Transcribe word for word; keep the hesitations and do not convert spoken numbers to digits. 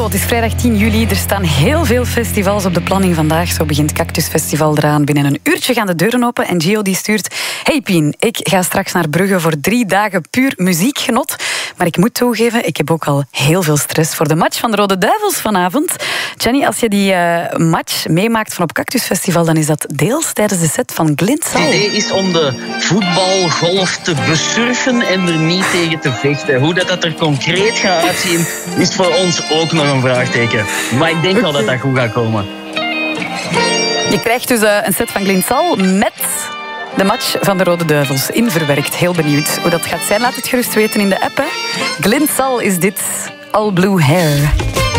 het is vrijdag tien juli. Er staan heel veel festivals op de planning vandaag. Zo begint Cactus Festival eraan. Binnen een uurtje gaan de deuren open. En Gio die stuurt... Hey Pien, ik ga straks naar Brugge voor drie dagen puur muziekgenot. Maar ik moet toegeven, ik heb ook al heel veel stress voor de match van de Rode Duivels vanavond. Jenny, als je die uh, match meemaakt van op Cactus Festival, dan is dat deels tijdens de set van Glint Sal. Het idee is om de voetbalgolf te besurfen en er niet tegen te vechten. Hoe dat, dat er concreet gaat uitzien, is voor ons ook nog een vraagteken. Maar ik denk wel dat dat goed gaat komen. Je krijgt dus uh, een set van Glint Sal met de match van de Rode Duivels inverwerkt. Heel benieuwd hoe dat gaat zijn. Laat het gerust weten in de app. Hè. Glint Sal is dit, All Blue Hair.